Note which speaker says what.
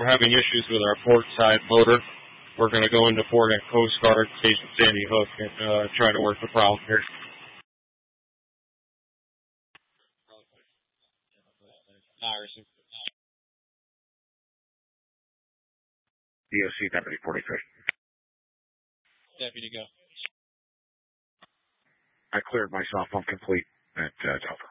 Speaker 1: we're having issues with our port side motor. We're going to go into port at Coast Guard Station Sandy Hook and try to work the problem here.
Speaker 2: DOC Deputy 43.
Speaker 1: Deputy, go.
Speaker 2: I cleared myself. I'm complete at Delta.